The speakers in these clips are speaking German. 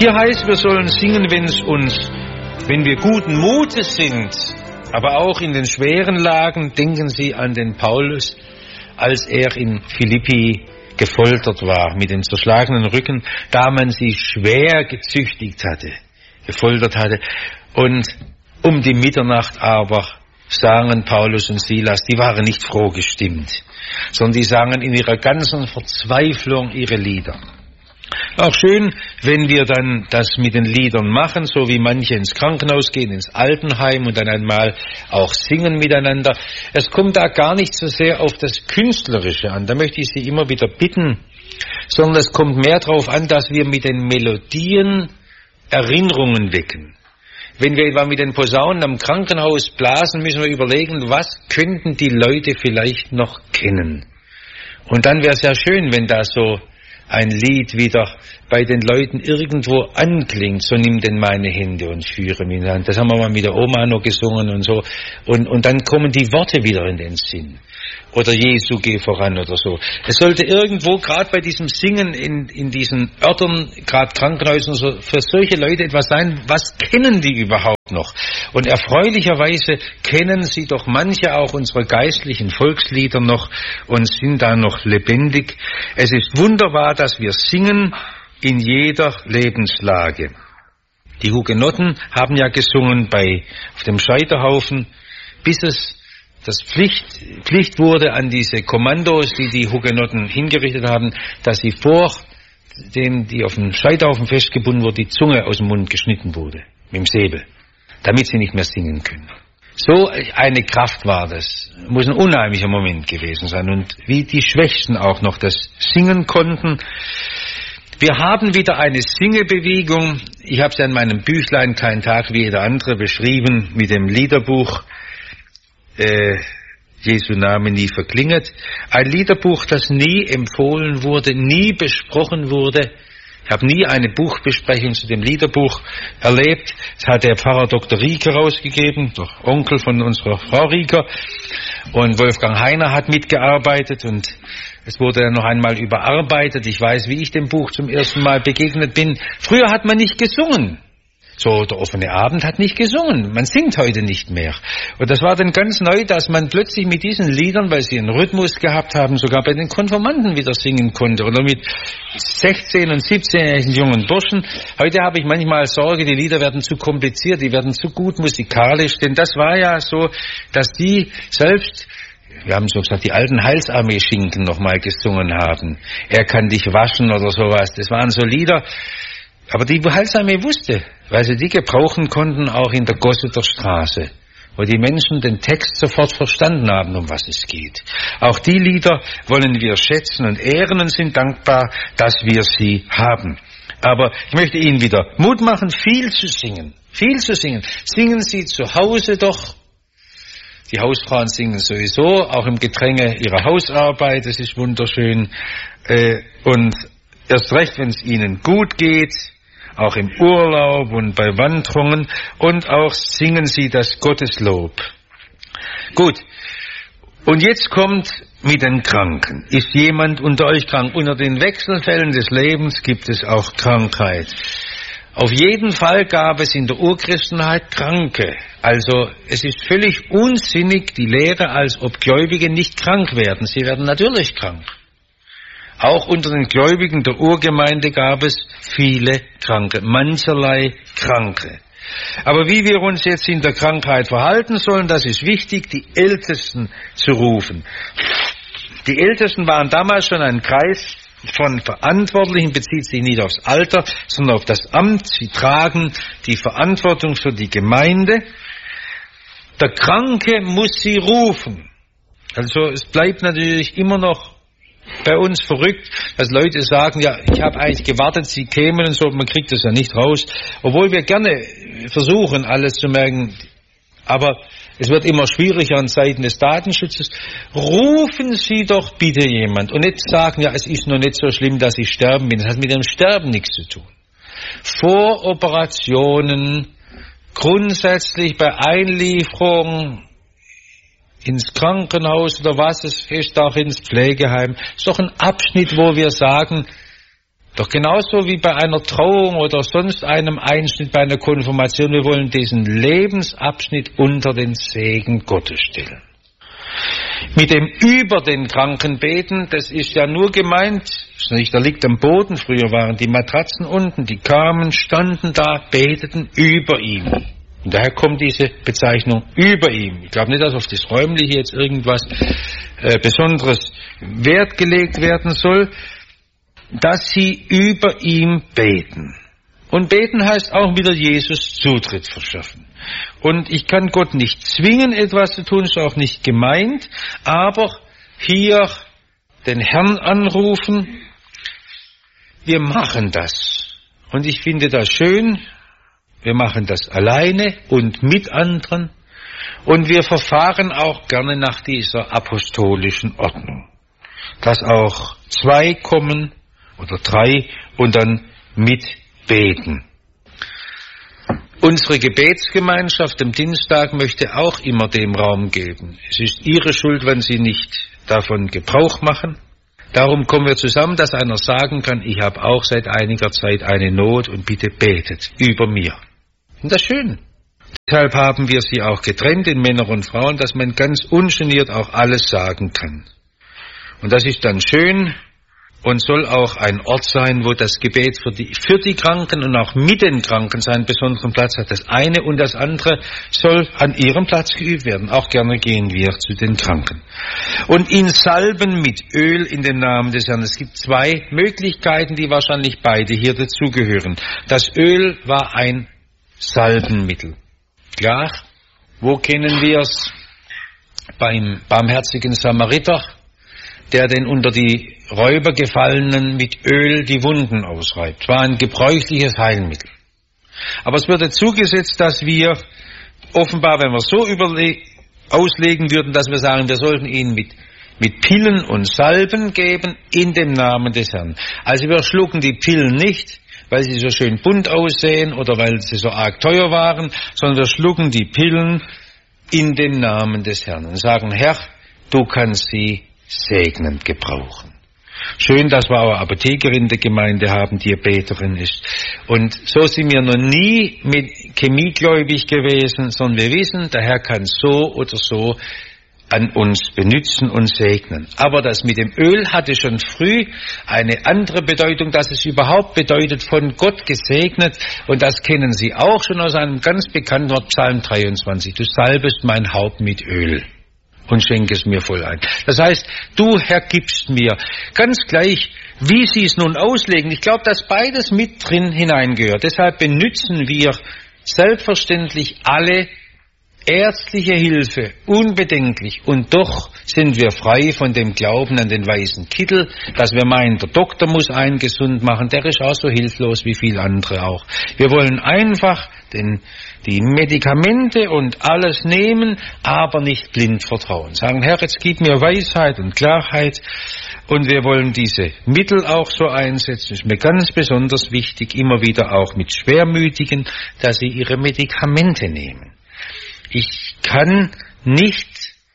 Hier heißt, wir sollen singen, wenn wir guten Mutes sind, aber auch in den schweren Lagen. Denken Sie an den Paulus, als er in Philippi gefoltert war mit dem zerschlagenen Rücken, da man sie schwer gezüchtigt hatte, gefoltert hatte. Und um die Mitternacht aber sangen Paulus und Silas, die waren nicht froh gestimmt, sondern die sangen in ihrer ganzen Verzweiflung ihre Lieder. Auch schön, wenn wir dann das mit den Liedern machen, so wie manche ins Krankenhaus gehen, ins Altenheim und dann einmal auch singen miteinander. Es kommt da gar nicht so sehr auf das Künstlerische an, da möchte ich Sie immer wieder bitten, sondern es kommt mehr darauf an, dass wir mit den Melodien Erinnerungen wecken. Wenn wir etwa mit den Posaunen am Krankenhaus blasen, müssen wir überlegen, was könnten die Leute vielleicht noch kennen. Und dann wäre es ja schön, wenn da so ein Lied wieder bei den Leuten irgendwo anklingt, so nimm denn meine Hände und führe mich an. Das haben wir mal mit der Oma noch gesungen und so. Und dann kommen die Worte wieder in den Sinn. Oder Jesu, geh voran oder so. Es sollte irgendwo, gerade bei diesem Singen in diesen Örtern, gerade Krankenhäusern, so, für solche Leute etwas sein, was kennen die überhaupt noch? Und erfreulicherweise kennen sie doch manche auch unserer geistlichen Volkslieder noch und sind da noch lebendig. Es ist wunderbar, dass wir singen in jeder Lebenslage. Die Hugenotten haben ja gesungen auf dem Scheiterhaufen, bis es das Pflicht wurde an diese Kommandos, die Hugenotten hingerichtet haben, dass sie vor dem, die auf dem Scheiterhaufen festgebunden wurde, die Zunge aus dem Mund geschnitten wurde, mit dem Säbel, damit sie nicht mehr singen können. So eine Kraft war das. Muss ein unheimlicher Moment gewesen sein. Und wie die Schwächsten auch noch das singen konnten. Wir haben wieder eine Singebewegung. Ich habe es ja in meinem Büchlein Kein Tag wie jeder andere beschrieben mit dem Liederbuch Jesu Name nie verklinget. Ein Liederbuch, das nie empfohlen wurde, nie besprochen wurde. Ich habe nie eine Buchbesprechung zu dem Liederbuch erlebt. Das hat der Pfarrer Dr. Rieker rausgegeben, der Onkel von unserer Frau Rieker. Und Wolfgang Heiner hat mitgearbeitet und es wurde dann noch einmal überarbeitet. Ich weiß, wie ich dem Buch zum ersten Mal begegnet bin. Früher hat man nicht gesungen. So, der offene Abend hat nicht gesungen. Man singt heute nicht mehr. Und das war dann ganz neu, dass man plötzlich mit diesen Liedern, weil sie einen Rhythmus gehabt haben, sogar bei den Konfirmanden wieder singen konnte. Oder mit 16- und 17-jährigen jungen Burschen. Heute habe ich manchmal Sorge, die Lieder werden zu kompliziert, die werden zu gut musikalisch. Denn das war ja so, dass die selbst, wir haben so gesagt, die alten Heilsarmee-Schinken nochmal gesungen haben. Er kann dich waschen oder sowas. Das waren so Lieder. Aber die Heilsarmee wusste, weil sie die gebrauchen konnten, auch in der Gosseter Straße, wo die Menschen den Text sofort verstanden haben, um was es geht. Auch die Lieder wollen wir schätzen und ehren und sind dankbar, dass wir sie haben. Aber ich möchte Ihnen wieder Mut machen, viel zu singen. Viel zu singen. Singen Sie zu Hause doch. Die Hausfrauen singen sowieso, auch im Gedränge ihrer Hausarbeit. Es ist wunderschön. Und erst recht, wenn es Ihnen gut geht, auch im Urlaub und bei Wanderungen, und auch singen Sie das Gotteslob. Gut, und jetzt kommt mit den Kranken. Ist jemand unter euch krank? Unter den Wechselfällen des Lebens gibt es auch Krankheit. Auf jeden Fall gab es in der Urchristenheit Kranke. Also es ist völlig unsinnig die Lehre, als ob Gläubige nicht krank werden. Sie werden natürlich krank. Auch unter den Gläubigen der Urgemeinde gab es viele Kranke, mancherlei Kranke. Aber wie wir uns jetzt in der Krankheit verhalten sollen, das ist wichtig, die Ältesten zu rufen. Die Ältesten waren damals schon ein Kreis von Verantwortlichen, bezieht sich nicht aufs Alter, sondern auf das Amt. Sie tragen die Verantwortung für die Gemeinde. Der Kranke muss sie rufen. Also es bleibt natürlich immer noch bei uns verrückt, dass Leute sagen, ja, ich habe eigentlich gewartet, sie kämen und so, man kriegt das ja nicht raus. Obwohl wir gerne versuchen, alles zu merken, aber es wird immer schwieriger an Seiten des Datenschutzes. Rufen Sie doch bitte jemand und nicht sagen, ja, es ist noch nicht so schlimm, dass ich sterben bin. Das hat mit dem Sterben nichts zu tun. Vor Operationen, grundsätzlich bei Einlieferung ins Krankenhaus oder was es ist, auch ins Pflegeheim, ist doch ein Abschnitt, wo wir sagen, Doch genauso wie bei einer Trauung oder sonst einem Einschnitt bei einer Konfirmation, wir wollen diesen Lebensabschnitt unter den Segen Gottes stellen. Mit dem über den Kranken beten, das ist ja nur gemeint, der liegt am Boden, früher waren die Matratzen unten, die kamen, standen da, beteten über ihm. Und daher kommt diese Bezeichnung über ihm. Ich glaube nicht, dass auf das Räumliche jetzt irgendwas Besonderes Wert gelegt werden soll, dass sie über ihm beten. Und beten heißt auch wieder Jesus Zutritt verschaffen. Und ich kann Gott nicht zwingen, etwas zu tun, ist auch nicht gemeint, aber hier den Herrn anrufen, wir machen das. Und ich finde das schön, wir machen das alleine und mit anderen. Und wir verfahren auch gerne nach dieser apostolischen Ordnung. Dass auch 2 kommen oder 3 und dann mitbeten. Unsere Gebetsgemeinschaft am Dienstag möchte auch immer dem Raum geben. Es ist ihre Schuld, wenn sie nicht davon Gebrauch machen. Darum kommen wir zusammen, dass einer sagen kann, ich habe auch seit einiger Zeit eine Not und bitte betet über mir. Und das ist schön. Deshalb haben wir sie auch getrennt in Männer und Frauen, dass man ganz ungeniert auch alles sagen kann. Und das ist dann schön und soll auch ein Ort sein, wo das Gebet für die Kranken und auch mit den Kranken seinen besonderen Platz hat. Das eine und das andere soll an ihrem Platz geübt werden. Auch gerne gehen wir zu den Kranken. Und ihn salben mit Öl in dem Namen des Herrn. Es gibt 2 Möglichkeiten, die wahrscheinlich beide hier dazugehören. Das Öl war ein Salbenmittel. Klar, wo kennen wir es? Beim barmherzigen Samariter, der den unter die Räuber Gefallenen mit Öl die Wunden ausreibt. War ein gebräuchliches Heilmittel. Aber es würde zugesetzt, dass wir offenbar, wenn wir so auslegen würden, dass wir sagen, wir sollten ihn mit Pillen und Salben geben in dem Namen des Herrn. Also wir schlucken die Pillen nicht, weil sie so schön bunt aussehen oder weil sie so arg teuer waren, sondern wir schlucken die Pillen in dem Namen des Herrn und sagen, Herr, du kannst sie segnend gebrauchen. Schön, dass wir auch eine Apothekerin der Gemeinde haben, die Beterin ist. Und so sind wir noch nie mit chemiegläubig gewesen, sondern wir wissen, der Herr kann so oder so an uns benützen und segnen. Aber das mit dem Öl hatte schon früh eine andere Bedeutung, dass es überhaupt bedeutet, von Gott gesegnet. Und das kennen Sie auch schon aus einem ganz bekannten Wort, Psalm 23. Du salbest mein Haupt mit Öl und schenke es mir voll ein. Das heißt, du, Herr, gibst mir, ganz gleich, wie Sie es nun auslegen. Ich glaube, dass beides mit drin hineingehört. Deshalb benützen wir selbstverständlich alle ärztliche Hilfe, unbedenklich, und doch sind wir frei von dem Glauben an den weißen Kittel, dass wir meinen, der Doktor muss einen gesund machen, der ist auch so hilflos wie viele andere auch. Wir wollen einfach die Medikamente und alles nehmen, aber nicht blind vertrauen. Sagen, Herr, jetzt gib mir Weisheit und Klarheit, und wir wollen diese Mittel auch so einsetzen. Ist mir ganz besonders wichtig, immer wieder auch mit Schwermütigen, dass sie ihre Medikamente nehmen. Ich kann nicht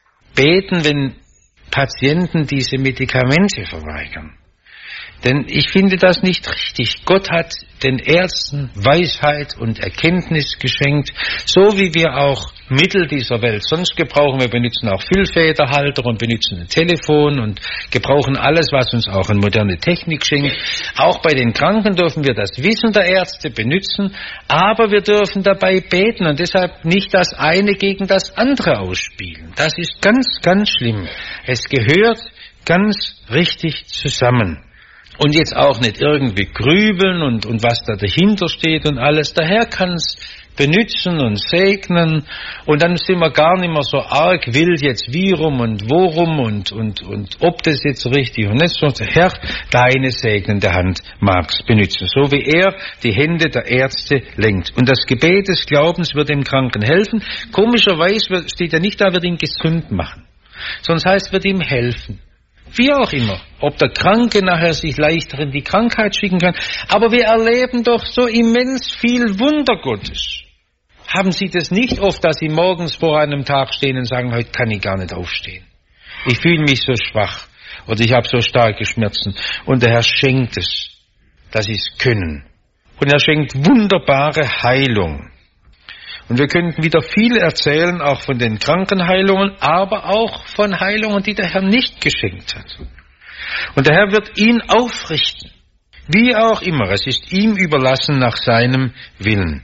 beten, wenn Patienten diese Medikamente verweigern. Denn ich finde das nicht richtig. Gott hat den Ärzten Weisheit und Erkenntnis geschenkt, so wie wir auch Mittel dieser Welt sonst gebrauchen. Wir benutzen auch Füllfederhalter und benutzen ein Telefon und gebrauchen alles, was uns auch eine moderne Technik schenkt. Auch bei den Kranken dürfen wir das Wissen der Ärzte benutzen, aber wir dürfen dabei beten und deshalb nicht das eine gegen das andere ausspielen. Das ist ganz, ganz schlimm. Es gehört ganz richtig zusammen. Und jetzt auch nicht irgendwie grübeln und was da dahinter steht und alles. Der Herr kann es benützen und segnen. Und dann sind wir gar nicht mehr so arg wild jetzt wie rum und worum und ob das jetzt richtig und nicht so. Herr, deine segnende Hand mag's benutzen. So wie er die Hände der Ärzte lenkt. Und das Gebet des Glaubens wird dem Kranken helfen. Komischerweise steht ja nicht da, wird ihn gesund machen. Sonst heißt, wird ihm helfen. Wie auch immer, ob der Kranke nachher sich leichter in die Krankheit schicken kann. Aber wir erleben doch so immens viel Wunder Gottes. Haben Sie das nicht oft, dass Sie morgens vor einem Tag stehen und sagen, heute kann ich gar nicht aufstehen. Ich fühle mich so schwach oder ich habe so starke Schmerzen und der Herr schenkt es. Das ist Können. Und er schenkt wunderbare Heilung. Und wir könnten wieder viel erzählen, auch von den Krankenheilungen, aber auch von Heilungen, die der Herr nicht geschenkt hat. Und der Herr wird ihn aufrichten. Wie auch immer, es ist ihm überlassen nach seinem Willen.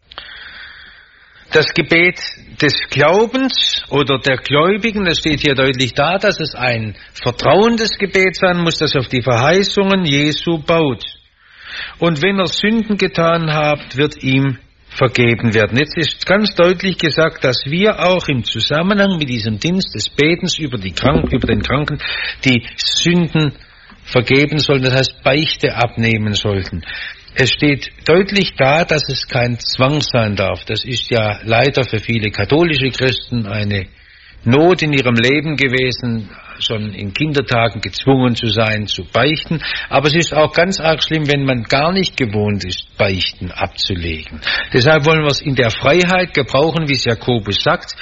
Das Gebet des Glaubens oder der Gläubigen, das steht hier deutlich da, dass es ein vertrauendes Gebet sein muss, das auf die Verheißungen Jesu baut. Und wenn er Sünden getan hat, wird ihm vergeben werden. Jetzt ist ganz deutlich gesagt, dass wir auch im Zusammenhang mit diesem Dienst des Betens über den Kranken die Sünden vergeben sollen, das heißt Beichte abnehmen sollten. Es steht deutlich da, dass es kein Zwang sein darf. Das ist ja leider für viele katholische Christen eine Not in ihrem Leben gewesen, schon in Kindertagen gezwungen zu sein, zu beichten. Aber es ist auch ganz arg schlimm, wenn man gar nicht gewohnt ist, Beichten abzulegen. Deshalb wollen wir es in der Freiheit gebrauchen, wie es Jakobus sagt.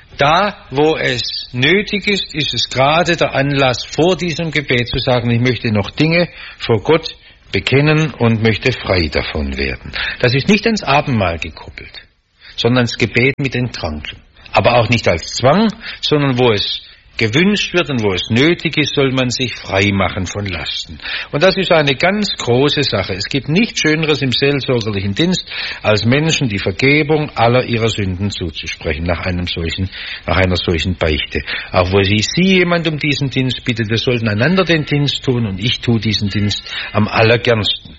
Da, wo es nötig ist, ist es gerade der Anlass, vor diesem Gebet zu sagen, ich möchte noch Dinge vor Gott bekennen und möchte frei davon werden. Das ist nicht ans Abendmahl gekoppelt, sondern das Gebet mit den Kranken. Aber auch nicht als Zwang, sondern wo es gewünscht wird und wo es nötig ist, soll man sich frei machen von Lasten. Und das ist eine ganz große Sache. Es gibt nichts Schöneres im seelsorgerlichen Dienst, als Menschen die Vergebung aller ihrer Sünden zuzusprechen, nach einer solchen Beichte. Auch wo sie jemand um diesen Dienst bittet, wir sollten einander den Dienst tun und ich tue diesen Dienst am allergernsten.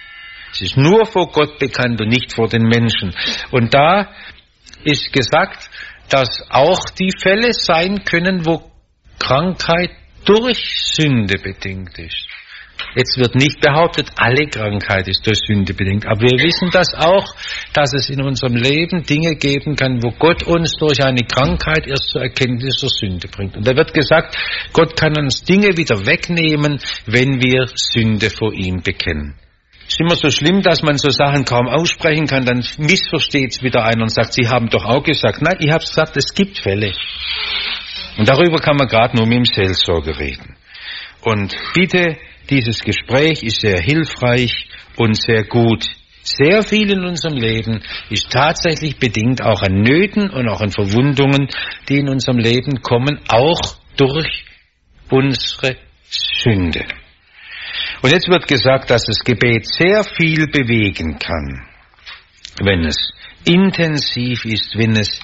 Es ist nur vor Gott bekannt und nicht vor den Menschen. Und da ist gesagt, dass auch die Fälle sein können, wo Krankheit durch Sünde bedingt ist. Jetzt wird nicht behauptet, alle Krankheit ist durch Sünde bedingt, aber wir wissen das auch, dass es in unserem Leben Dinge geben kann, wo Gott uns durch eine Krankheit erst zur Erkenntnis der Sünde bringt. Und da wird gesagt, Gott kann uns Dinge wieder wegnehmen, wenn wir Sünde vor ihm bekennen. Es ist immer so schlimm, dass man so Sachen kaum aussprechen kann, dann missversteht es wieder einer und sagt, Sie haben doch auch gesagt. Nein, ich habe gesagt, es gibt Fälle. Und darüber kann man gerade nur mit dem Seelsorger reden. Und bitte, dieses Gespräch ist sehr hilfreich und sehr gut. Sehr viel in unserem Leben ist tatsächlich bedingt auch an Nöten und auch an Verwundungen, die in unserem Leben kommen, auch durch unsere Sünde. Und jetzt wird gesagt, dass das Gebet sehr viel bewegen kann, wenn es intensiv ist, wenn es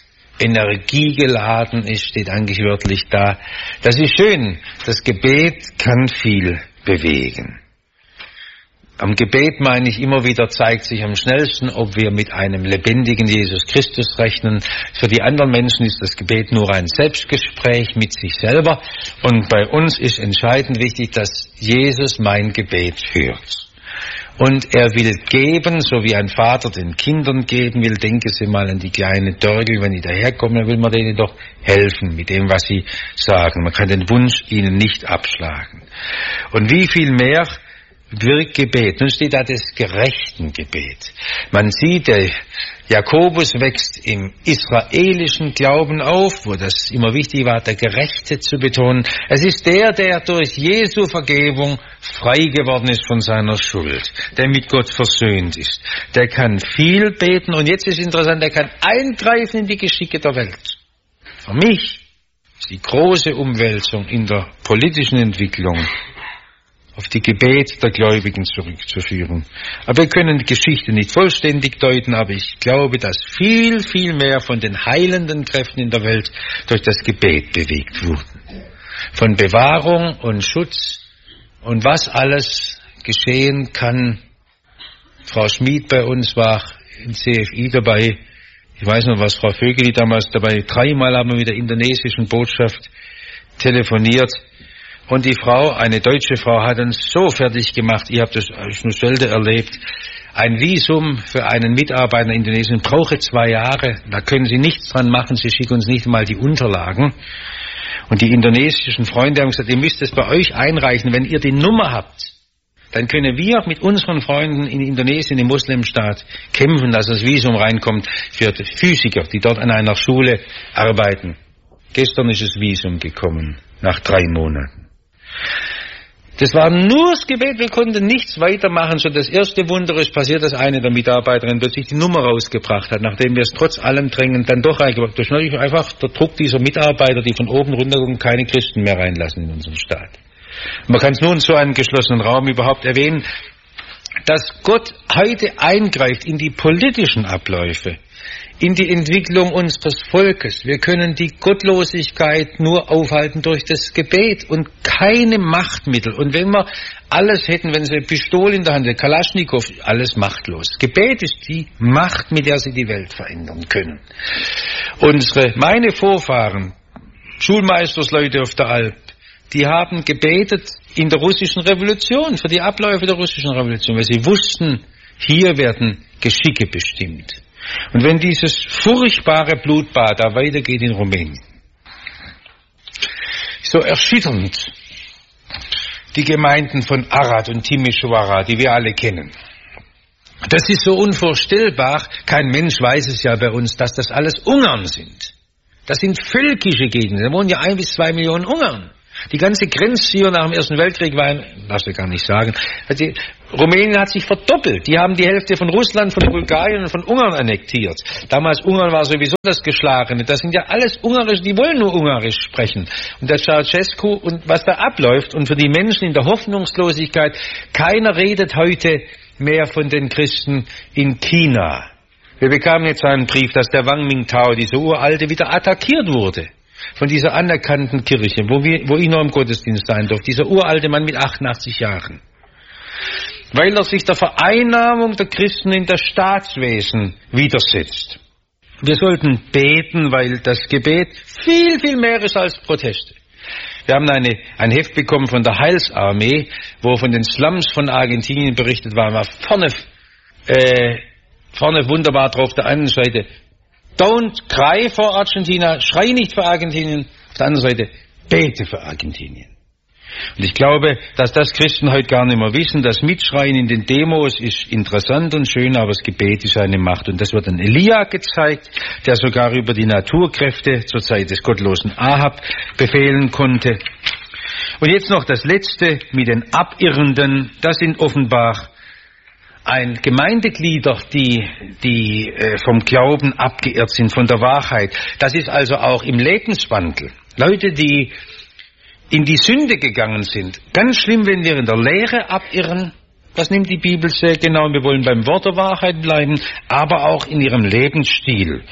energiegeladen ist, steht eigentlich wörtlich da. Das ist schön, das Gebet kann viel bewegen. Am Gebet, meine ich, immer wieder zeigt sich am schnellsten, ob wir mit einem lebendigen Jesus Christus rechnen. Für die anderen Menschen ist das Gebet nur ein Selbstgespräch mit sich selber. Und bei uns ist entscheidend wichtig, dass Jesus mein Gebet hört. Und er will geben, so wie ein Vater den Kindern geben will. Denken Sie mal an die kleine Dörgel, wenn die daherkommen, dann will man denen doch helfen mit dem, was sie sagen. Man kann den Wunsch ihnen nicht abschlagen. Und wie viel mehr wirkt Gebet. Nun steht da das gerechten Gebet. Man sieht, der Jakobus wächst im israelischen Glauben auf, wo das immer wichtig war, der Gerechte zu betonen. Es ist der durch Jesu Vergebung frei geworden ist von seiner Schuld, der mit Gott versöhnt ist. Der kann viel beten und jetzt ist interessant, der kann eingreifen in die Geschicke der Welt. Für mich ist die große Umwälzung in der politischen Entwicklung auf die Gebet der Gläubigen zurückzuführen. Aber wir können die Geschichte nicht vollständig deuten, aber ich glaube, dass viel, viel mehr von den heilenden Kräften in der Welt durch das Gebet bewegt wurden. Von Bewahrung und Schutz und was alles geschehen kann. Frau Schmid bei uns war im CFI dabei. Ich weiß noch, was Frau Vögeli damals dabei. 3-mal haben wir mit der indonesischen Botschaft telefoniert. Und die Frau, eine deutsche Frau, hat uns so fertig gemacht, ich habe das nur selten erlebt, ein Visum für einen Mitarbeiter in Indonesien brauche 2 Jahre, da können Sie nichts dran machen, Sie schicken uns nicht mal die Unterlagen. Und die indonesischen Freunde haben gesagt, ihr müsst es bei euch einreichen, wenn ihr die Nummer habt, dann können wir mit unseren Freunden in Indonesien, im Muslimstaat, kämpfen, dass das Visum reinkommt für Physiker, die dort an einer Schule arbeiten. Gestern ist das Visum gekommen, nach 3 Monaten. Das war nur das Gebet, wir konnten nichts weitermachen. Schon das erste Wunder ist passiert, dass eine der Mitarbeiterinnen plötzlich die Nummer rausgebracht hat, nachdem wir es trotz allem drängend dann doch reingebracht haben. Das ist einfach der Druck dieser Mitarbeiter, die von oben runterkommen, keine Christen mehr reinlassen in unseren Staat. Man kann es nur in so einem geschlossenen Raum überhaupt erwähnen, dass Gott heute eingreift in die politischen Abläufe, in die Entwicklung unseres Volkes. Wir können die Gottlosigkeit nur aufhalten durch das Gebet und keine Machtmittel. Und wenn wir alles hätten, wenn Sie eine Pistole in der Hand, Kalaschnikow, alles machtlos. Gebet ist die Macht, mit der Sie die Welt verändern können. Meine Vorfahren, Schulmeistersleute auf der Alp, die haben gebetet in der russischen Revolution, für die Abläufe der russischen Revolution, weil sie wussten, hier werden Geschicke bestimmt. Und wenn dieses furchtbare Blutbad da weitergeht in Rumänien, so erschütternd die Gemeinden von Arad und Timișoara, die wir alle kennen, das ist so unvorstellbar, kein Mensch weiß es ja bei uns, dass das alles Ungarn sind. Das sind völkische Gegenden, da wohnen ja 1 bis 2 Millionen Ungarn. Die ganze Grenze hier nach dem Ersten Weltkrieg war, darfst du gar nicht sagen, Rumänien hat sich verdoppelt. Die haben die Hälfte von Russland, von Bulgarien und von Ungarn annektiert. Damals Ungarn war sowieso das Geschlagene. Das sind ja alles Ungarisch, die wollen nur Ungarisch sprechen. Und der Ceausescu und was da abläuft und für die Menschen in der Hoffnungslosigkeit, keiner redet heute mehr von den Christen in China. Wir bekamen jetzt einen Brief, dass der Wang Mingtao, diese Uralte, wieder attackiert wurde. Von dieser anerkannten Kirche, wo ich noch im Gottesdienst sein durfte, dieser uralte Mann mit 88 Jahren. Weil er sich der Vereinnahmung der Christen in das Staatswesen widersetzt. Wir sollten beten, weil das Gebet viel, viel mehr ist als Proteste. Wir haben ein Heft bekommen von der Heilsarmee, wo von den Slums von Argentinien berichtet war. War vorne wunderbar drauf, der einen Seite, Don't cry for Argentina, schrei nicht für Argentinien. Auf der anderen Seite, bete für Argentinien. Und ich glaube, dass das Christen heute gar nicht mehr wissen. Das Mitschreien in den Demos ist interessant und schön, aber das Gebet ist eine Macht. Und das wird an Elia gezeigt, der sogar über die Naturkräfte zur Zeit des gottlosen Ahab befehlen konnte. Und jetzt noch das Letzte mit den Abirrenden. Das sind offenbar Gemeindeglieder, die vom Glauben abgeirrt sind, von der Wahrheit. Das ist also auch im Lebenswandel. Leute, die in die Sünde gegangen sind. Ganz schlimm, wenn wir in der Lehre abirren. Das nimmt die Bibel sehr genau. Wir wollen beim Wort der Wahrheit bleiben, aber auch in ihrem Lebensstil.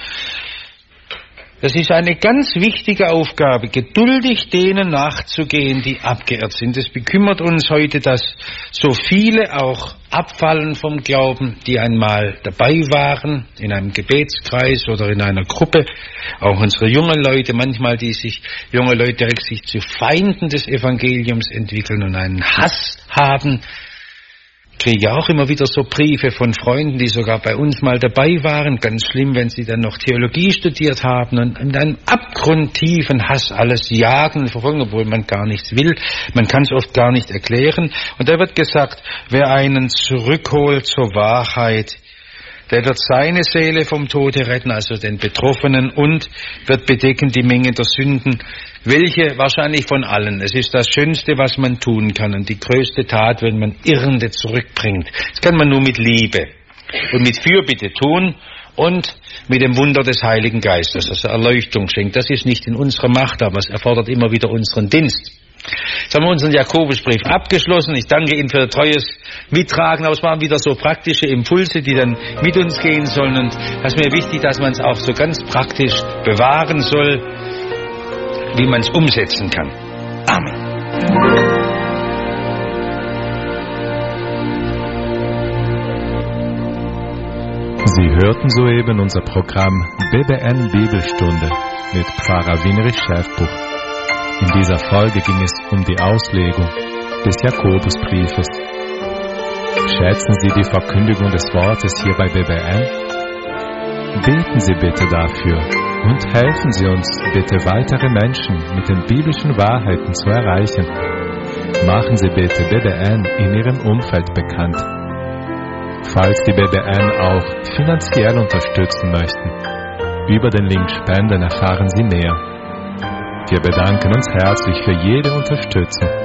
Das ist eine ganz wichtige Aufgabe, geduldig denen nachzugehen, die abgeirrt sind. Es bekümmert uns heute, dass so viele auch abfallen vom Glauben, die einmal dabei waren, in einem Gebetskreis oder in einer Gruppe. Auch unsere jungen Leute, manchmal junge Leute direkt sich zu Feinden des Evangeliums entwickeln und einen Hass haben. Ich kriege auch immer wieder so Briefe von Freunden, die sogar bei uns mal dabei waren. Ganz schlimm, wenn sie dann noch Theologie studiert haben und in einem abgrundtiefen Hass alles jagen und verfolgen, obwohl man gar nichts will. Man kann es oft gar nicht erklären. Und da wird gesagt, wer einen zurückholt zur Wahrheit, der wird seine Seele vom Tode retten, also den Betroffenen, und wird bedecken die Menge der Sünden, welche wahrscheinlich von allen. Es ist das Schönste, was man tun kann und die größte Tat, wenn man Irrende zurückbringt. Das kann man nur mit Liebe und mit Fürbitte tun und mit dem Wunder des Heiligen Geistes, also Erleuchtung schenkt. Das ist nicht in unserer Macht, aber es erfordert immer wieder unseren Dienst. Jetzt haben wir unseren Jakobusbrief abgeschlossen. Ich danke Ihnen für Ihr treues Mittragen, aber es waren wieder so praktische Impulse, die dann mit uns gehen sollen. Und es ist mir wichtig, dass man es auch so ganz praktisch bewahren soll, wie man es umsetzen kann. Amen. Sie hörten soeben unser Programm BBN Bibelstunde mit Pfarrer Winrich Schäfbuch. In dieser Folge ging es um die Auslegung des Jakobusbriefes. Schätzen Sie die Verkündigung des Wortes hier bei BBN? Beten Sie bitte dafür und helfen Sie uns bitte, weitere Menschen mit den biblischen Wahrheiten zu erreichen. Machen Sie bitte BBN in Ihrem Umfeld bekannt. Falls Sie BBN auch finanziell unterstützen möchten, über den Link Spenden erfahren Sie mehr. Wir bedanken uns herzlich für jede Unterstützung.